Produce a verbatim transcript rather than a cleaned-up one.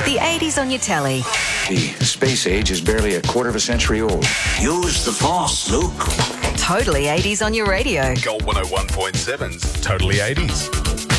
The eighties on your telly. The space age is barely a quarter of a century old. Use the Force, Luke. Totally eighties on your radio. Gold one oh one point seven's Totally eighties.